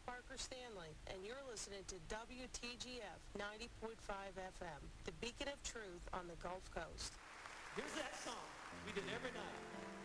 Parker Stanley, and you're listening to WTGF 90.5 FM, the beacon of truth on the Gulf Coast. Here's that song we did every night.